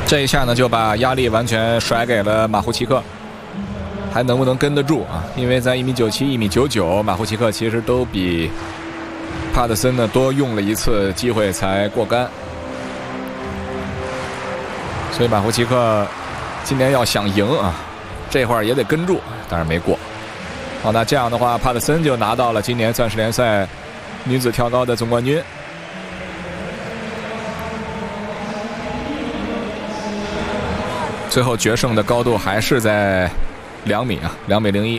这一下呢，就把压力完全甩给了马胡奇克，还能不能跟得住啊？因为在1.97米、1.99米，马胡奇克其实都比帕特森呢多用了一次机会才过杆，所以马胡奇克今年要想赢啊，这会儿也得跟住，当然没过。好，那这样的话，帕特森就拿到了今年钻石联赛女子跳高的总冠军。最后决胜的高度还是在2米啊，2.01米。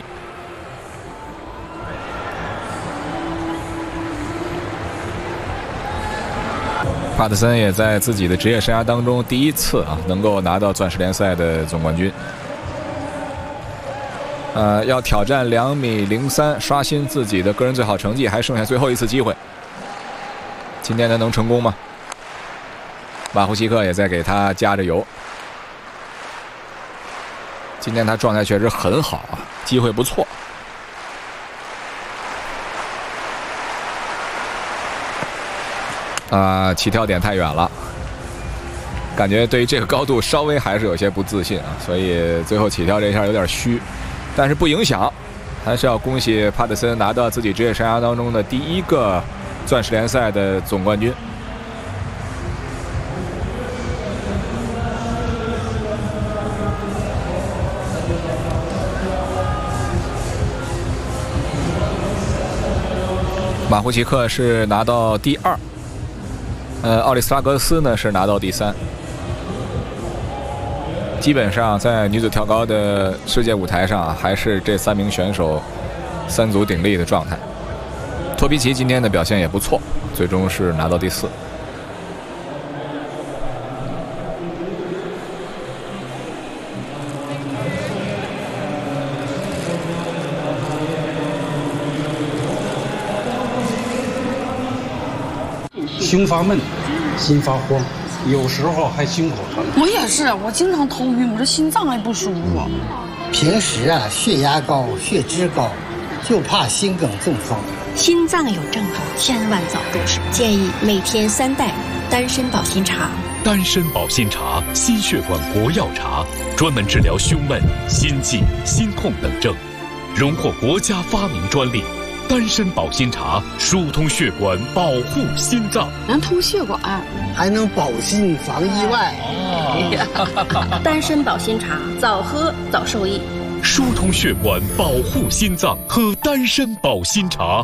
帕特森也在自己的职业生涯当中第一次啊能够拿到钻石联赛的总冠军。要挑战2.03米，刷新自己的个人最好成绩，还剩下最后一次机会。今天他能成功吗？马胡奇克也在给他加着油。今天他状态确实很好啊，机会不错。起跳点太远了，感觉对于这个高度稍微还是有些不自信啊，所以最后起跳这一下有点虚，但是不影响，还是要恭喜帕特森拿到自己职业生涯当中的第一个钻石联赛的总冠军。马胡奇克是拿到第2，奥利斯拉格斯呢是拿到第3。基本上在女子跳高的世界舞台上啊，还是这3名选手3足鼎立的状态。托皮奇今天的表现也不错，最终是拿到第4。 胸发闷，心发慌，有时候还心口疼。 我也是，我经常头晕，我这心脏也不舒服。 平时啊，血压高、血脂高，就怕心梗中风。 心脏有症状，千万早重视。建议每天3袋丹参保心茶。 丹参保心茶，心血管活药茶，专门治疗胸闷、心悸、心痛等症，荣获国家发明专利。丹参保心茶疏通血管，保护心脏， 能通血管， 还能保心防意外。 丹参保心茶，早喝早受益。 疏通血管，保护心脏，喝丹参保心茶。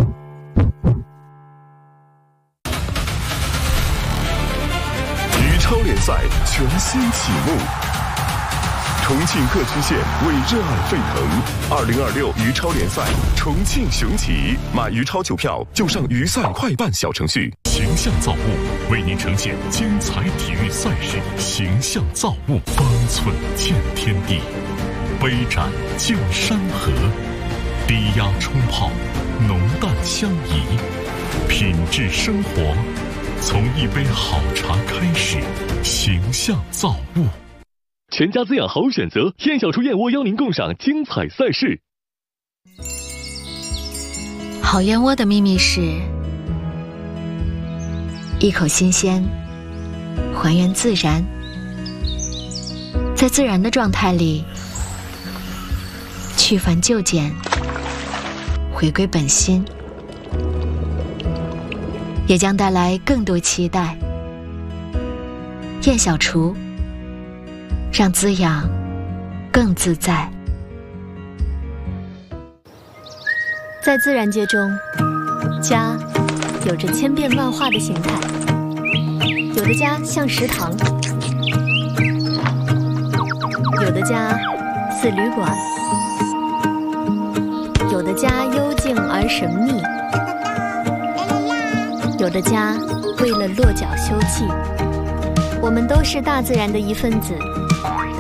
羽超联赛全新启幕。重庆各区县为热爱沸腾。2026羽超联赛重庆雄起，买羽超球票就上鱼赛快办小程序。 形象造物为您呈现精彩体育赛事，形象造物，方寸见天地，杯盏见山河，低压冲泡，浓淡相宜，品质生活，从一杯好茶开始。形象造物。 全家滋养好选择，燕小厨燕窝邀您共赏精彩赛事。 好燕窝的秘密是一口新鲜，还原自然，在自然的状态里去繁就简，回归本心，也将带来更多期待。燕小厨，让滋养更自在。 在自然界中，家有着千变万化的形态，有的家像食堂，有的家似旅馆，有的家幽静而神秘，有的家为了落脚休憩。我们都是大自然的一份子，